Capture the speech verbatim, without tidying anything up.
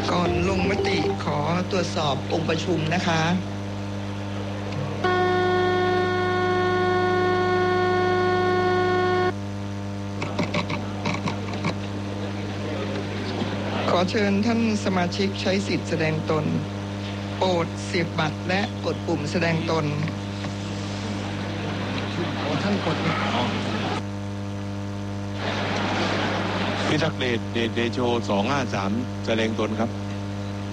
ก่อนลงมติขอตรวจสอบองค์ประชุมนะคะขอเชิญท่านสมาชิกใช้สิทธิ์แสดงตนโปรดเสียบบัตรและกดปุ่มแสดงตนท่านกดพิทักษ์เดชเดชเดโชสองห้าสามแสดงตนครับ